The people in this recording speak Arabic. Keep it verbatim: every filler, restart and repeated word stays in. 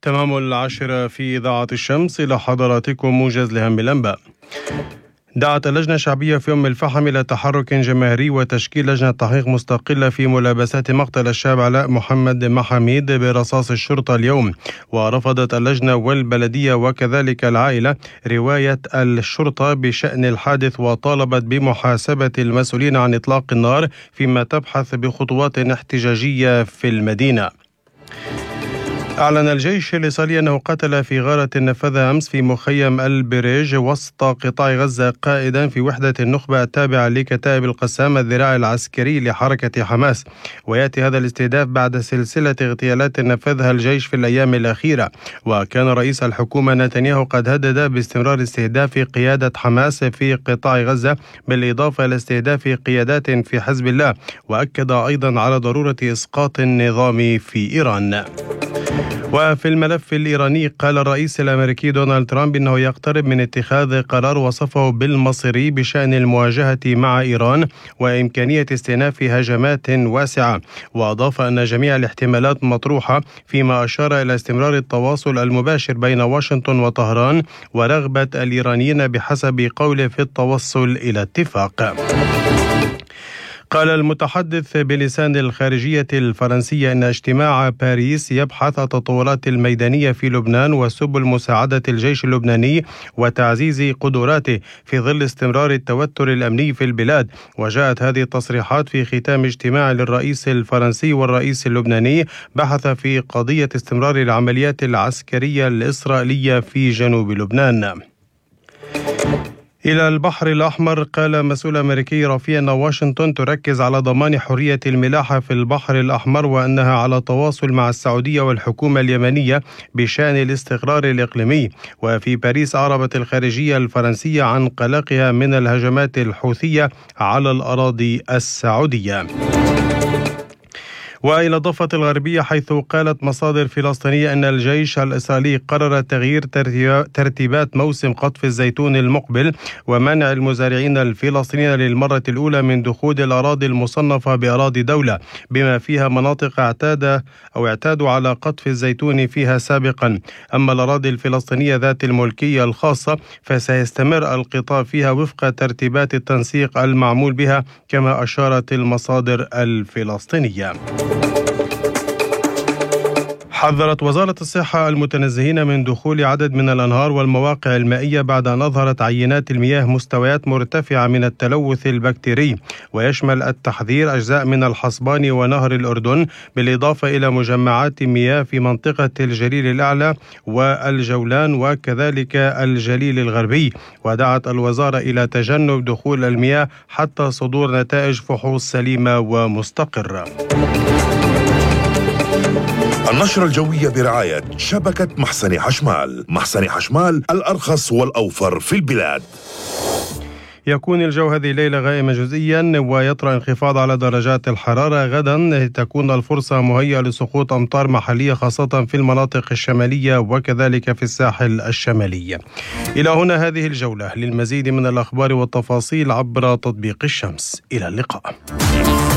تمام العاشرة في إذاعة الشمس، إلى حضراتكم موجز لأهم الأنباء. دعت اللجنة الشعبية في أم الفحم إلى تحرك جماهيري وتشكيل لجنة تحقيق مستقلة في ملابسات مقتل الشاب علاء محمد محاميد برصاص الشرطة اليوم. ورفضت اللجنة والبلدية وكذلك العائلة رواية الشرطة بشأن الحادث، وطالبت بمحاسبة المسؤولين عن إطلاق النار، فيما تبحث بخطوات احتجاجية في المدينة. أعلن الجيش الإسرائيلي أنه قتل في غارة نفذها أمس في مخيم البريج وسط قطاع غزة قائدا في وحدة النخبة التابعة لكتائب القسام الذراع العسكري لحركة حماس. ويأتي هذا الاستهداف بعد سلسلة اغتيالات نفذها الجيش في الأيام الأخيرة. وكان رئيس الحكومة نتنياهو قد هدد باستمرار استهداف قيادة حماس في قطاع غزة، بالإضافة إلى استهداف قيادات في حزب الله. وأكد أيضا على ضرورة إسقاط النظام في إيران. وفي الملف الإيراني، قال الرئيس الأمريكي دونالد ترامب إنه يقترب من اتخاذ قرار وصفه بالمصيري بشأن المواجهة مع إيران وإمكانية استئناف هجمات واسعة. وأضاف أن جميع الاحتمالات مطروحة، فيما أشار إلى استمرار التواصل المباشر بين واشنطن وطهران ورغبة الإيرانيين بحسب قوله في التوصل إلى اتفاق. قال المتحدث بلسان الخارجية الفرنسية إن اجتماع باريس يبحث التطورات الميدانية في لبنان وسبل مساعدة الجيش اللبناني وتعزيز قدراته في ظل استمرار التوتر الأمني في البلاد. وجاءت هذه التصريحات في ختام اجتماع للرئيس الفرنسي والرئيس اللبناني بحث في قضية استمرار العمليات العسكرية الإسرائيلية في جنوب لبنان. إلى البحر الأحمر، قال مسؤول أمريكي رفيع أن واشنطن تركز على ضمان حرية الملاحة في البحر الأحمر، وأنها على تواصل مع السعودية والحكومة اليمنية بشأن الاستقرار الإقليمي. وفي باريس أعربت الخارجية الفرنسية عن قلقها من الهجمات الحوثية على الأراضي السعودية. وإلى الضفة الغربية، حيث قالت مصادر فلسطينية أن الجيش الإسرائيلي قرر تغيير ترتيبات موسم قطف الزيتون المقبل ومنع المزارعين الفلسطينيين للمرة الأولى من دخول الأراضي المصنفة بأراضي دولة، بما فيها مناطق اعتاد أو اعتادوا على قطف الزيتون فيها سابقا. أما الأراضي الفلسطينية ذات الملكية الخاصة فسيستمر القطاف فيها وفق ترتيبات التنسيق المعمول بها، كما أشارت المصادر الفلسطينية. حذرت وزارة الصحة المتنزهين من دخول عدد من الأنهار والمواقع المائية بعد أن أظهرت عينات المياه مستويات مرتفعة من التلوث البكتيري. ويشمل التحذير أجزاء من الحصبان ونهر الأردن، بالإضافة إلى مجمعات مياه في منطقة الجليل الأعلى والجولان وكذلك الجليل الغربي. ودعت الوزارة إلى تجنب دخول المياه حتى صدور نتائج فحوص سليمة ومستقرة. النشرة الجوية برعاية شبكة محسن حشمال. محسن حشمال، الأرخص والأوفر في البلاد. يكون الجو هذه الليلة غائما جزئيا ويطرأ انخفاض على درجات الحرارة. غدا تكون الفرصة مهيئة لسقوط أمطار محلية، خاصة في المناطق الشمالية وكذلك في الساحل الشمالي. إلى هنا هذه الجولة. للمزيد من الأخبار والتفاصيل عبر تطبيق الشمس. إلى اللقاء.